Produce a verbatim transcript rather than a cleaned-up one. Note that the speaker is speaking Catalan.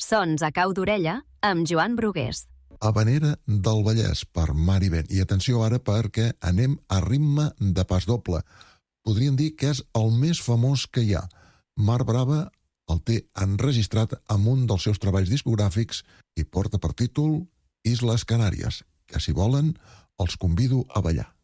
Sons a cau d'orella amb Joan Brugués. Habanera del Vallès, per Mar i Vent. I atenció ara perquè anem a ritme de pas doble. Podríem dir que és el més famós que hi ha. Mar Brava el té enregistrat amb un dels seus treballs discogràfics i porta per títol Isles Canàries, que si volen els convido a ballar.